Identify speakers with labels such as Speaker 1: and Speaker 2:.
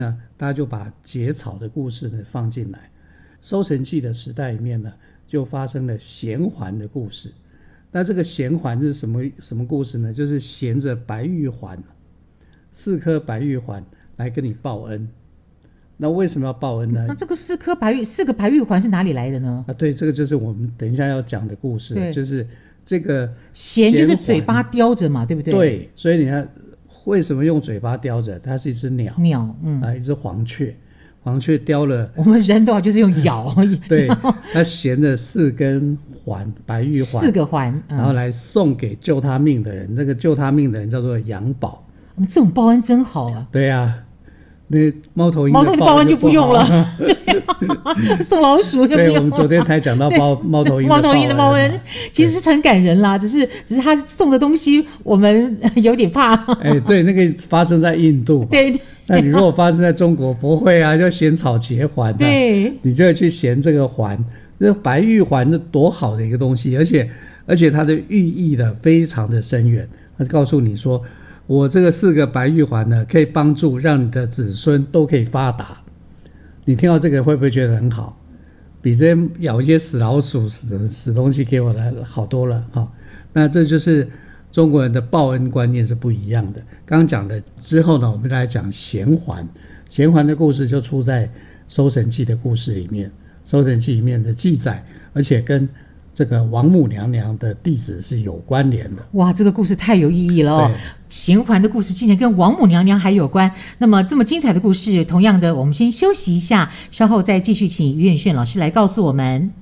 Speaker 1: 那大家就把结草的故事呢放进来。收成记的时代里面呢，就发生了衔环的故事。那这个衔环是什么故事呢？就是衔着白玉环，4颗白玉环来跟你报恩。那为什么要报恩呢？
Speaker 2: 那这个4个白玉环是哪里来的呢？
Speaker 1: 对，这个就是我们等一下要讲的故事，就是这个
Speaker 2: 衔就是嘴巴叼着嘛，对不对？
Speaker 1: 对，所以你看为什么用嘴巴叼着？它是一只鸟，一只黄雀。黄雀叼了，
Speaker 2: 我们人的话就是用咬
Speaker 1: 对，它衔着4根环，白玉环
Speaker 2: ，4个环，
Speaker 1: 然后来送给救他命的人。那个救他命的人叫做杨宝。
Speaker 2: 这种报恩真好啊！
Speaker 1: 对啊，那猫头鹰
Speaker 2: 的报恩就不用了，送老鼠就不用了。
Speaker 1: 对，我们昨天才讲到猫头鹰
Speaker 2: 的报恩，其实是很感人啦，只是他送的东西我们有点怕。
Speaker 1: 对，那个发生在印度，
Speaker 2: 对。
Speaker 1: 那你如果发生在中国，不会啊，就衔草结环，
Speaker 2: 对，
Speaker 1: 你就会去衔这个环。这白玉环是多好的一个东西，而且它的寓意呢非常的深远。它告诉你说，我这个4个白玉环呢，可以帮助让你的子孙都可以发达。你听到这个会不会觉得很好？比这咬一些死老鼠、死东西给我来好多了哈。那这就是中国人的报恩观念是不一样的。刚刚讲的之后呢，我们来讲衔环。衔环的故事就出在《收成记》的故事里面，《收成记》里面的记载，而且跟这个王母娘娘的弟子是有关联的。
Speaker 2: 哇，这个故事太有意义了哦！衔环的故事竟然跟王母娘娘还有关。那么这么精彩的故事，同样的，我们先休息一下，稍后再继续请于远炫老师来告诉我们。